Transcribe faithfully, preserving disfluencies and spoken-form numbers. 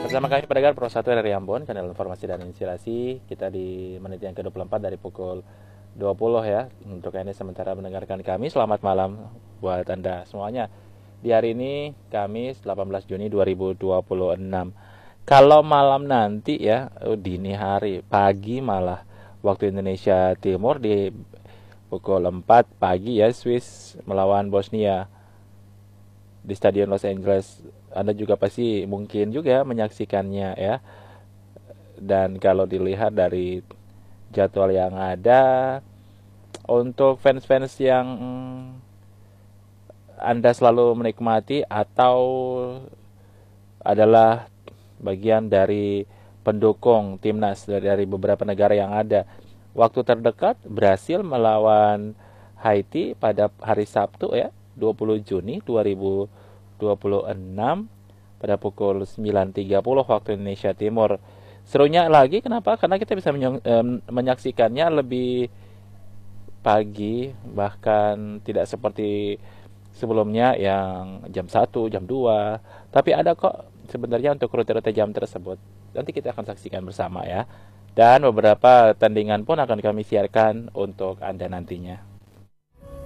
Bersama kami pendengar Pro satu R R I Ambon, kanal informasi dan inspirasi. Kita di menit yang ke dua puluh empat dari pukul dua puluh ya. Untuk ini sementara mendengarkan kami, selamat malam buat Anda semuanya. Di hari ini Kamis delapan belas Juni dua ribu dua puluh enam. Kalau malam nanti ya, oh, dini hari, pagi malah waktu Indonesia Timur di pukul empat pagi ya, Swiss melawan Bosnia di Stadion Los Angeles. Anda juga pasti mungkin juga menyaksikannya ya. Dan kalau dilihat dari jadwal yang ada, untuk fans-fans yang Anda selalu menikmati atau adalah bagian dari pendukung timnas dari beberapa negara yang ada, waktu terdekat Brasil melawan Haiti pada hari Sabtu ya, dua puluh Juni dua ribu dua puluh enam pada pukul sembilan tiga puluh waktu Indonesia Timur. Serunya lagi kenapa? Karena kita bisa menyong, eh, menyaksikannya lebih pagi, bahkan tidak seperti sebelumnya yang jam satu, jam dua. Tapi ada kok sebenarnya untuk rute-rute jam tersebut. Nanti kita akan saksikan bersama ya. Dan beberapa tandingan pun akan kami siarkan untuk Anda nantinya.